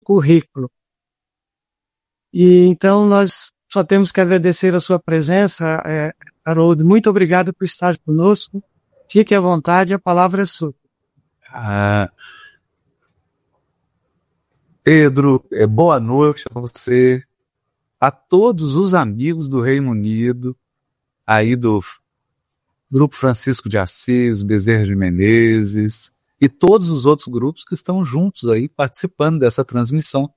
currículo. E então nós só temos que agradecer a sua presença, Haroldo. Muito obrigado por estar conosco. Fique à vontade, a palavra é sua. Pedro, boa noite a você, a todos os amigos do Reino Unido, aí do Grupo Francisco de Assis, Bezerra de Menezes e todos os outros grupos que estão juntos aí participando dessa transmissão.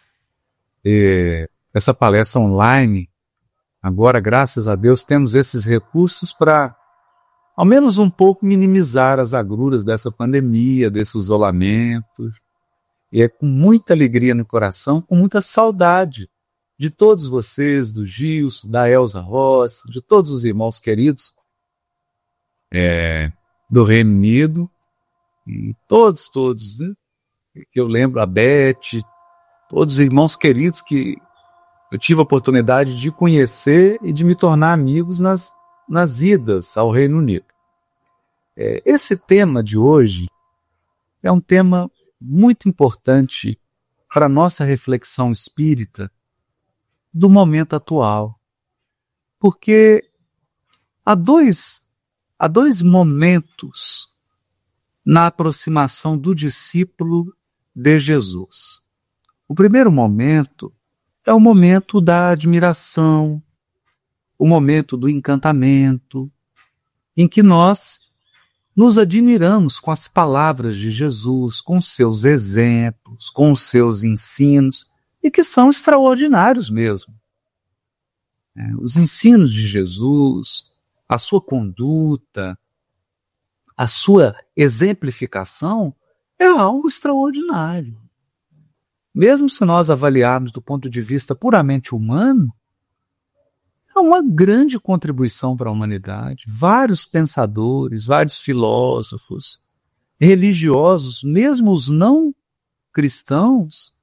Essa palestra online, agora, graças a Deus, temos esses recursos para, ao menos um pouco, minimizar as agruras dessa pandemia, desse isolamento. E é com muita alegria no coração, com muita saudade de todos vocês, do Gilson, da Elza Ross, de todos os irmãos queridos do Reino Unido, e todos, né? Que eu lembro, a Beth, todos os irmãos queridos que eu tive a oportunidade de conhecer e de me tornar amigos nas idas ao Reino Unido. Esse tema de hoje é um tema muito importante para a nossa reflexão espírita do momento atual. Porque há dois momentos na aproximação do discípulo de Jesus. O primeiro momento é o momento da admiração, o momento do encantamento, em que nós nos admiramos com as palavras de Jesus, com os seus exemplos, com os seus ensinos, e que são extraordinários mesmo. Os ensinos de Jesus, a sua conduta, a sua exemplificação é algo extraordinário. Mesmo se nós avaliarmos do ponto de vista puramente humano, é uma grande contribuição para a humanidade. Vários pensadores, vários filósofos, religiosos, mesmo os não cristãos,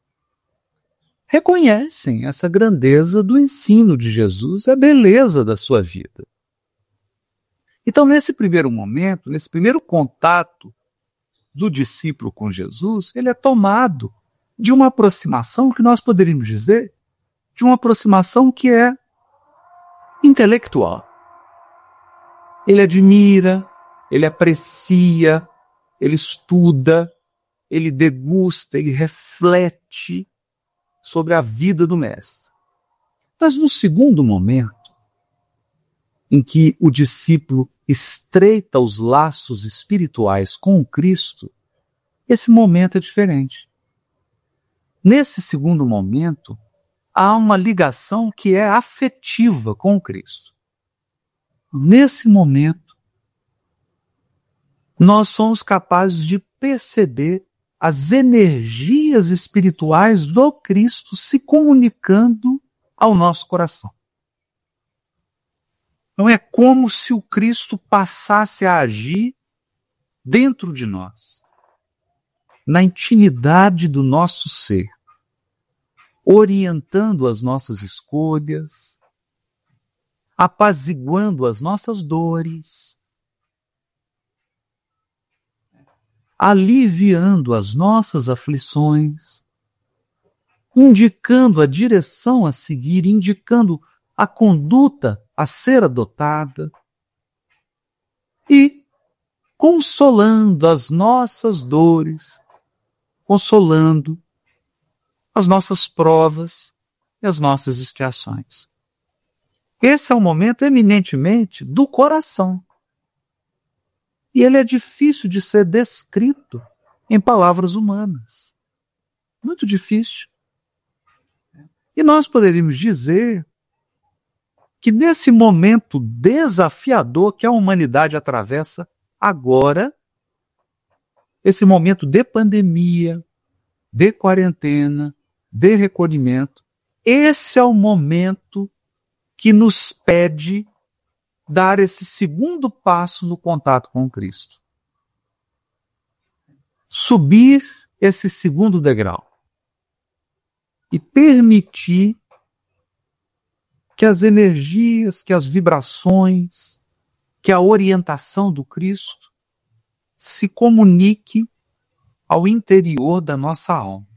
reconhecem essa grandeza do ensino de Jesus, a beleza da sua vida. Então, nesse primeiro momento, nesse primeiro contato do discípulo com Jesus, ele é tomado de uma aproximação que nós poderíamos dizer, de uma aproximação que é intelectual. Ele admira, ele aprecia, ele estuda, ele degusta, ele reflete sobre a vida do mestre. Mas no segundo momento, em que o discípulo estreita os laços espirituais com o Cristo, esse momento é diferente. Nesse segundo momento, há uma ligação que é afetiva com o Cristo. Nesse momento, nós somos capazes de perceber as energias espirituais do Cristo se comunicando ao nosso coração. Então é como se o Cristo passasse a agir dentro de nós, na intimidade do nosso ser, orientando as nossas escolhas, apaziguando as nossas dores, aliviando as nossas aflições, indicando a direção a seguir, indicando a conduta a ser adotada e consolando as nossas dores, consolando as nossas provas e as nossas expiações. Esse é um momento eminentemente do coração. E ele é difícil de ser descrito em palavras humanas. Muito difícil. E nós poderíamos dizer que nesse momento desafiador que a humanidade atravessa agora, esse momento de pandemia, de quarentena, de recolhimento, esse é o momento que nos pede dar esse segundo passo no contato com Cristo. Subir esse segundo degrau e permitir que as energias, que as vibrações, que a orientação do Cristo se comunique ao interior da nossa alma.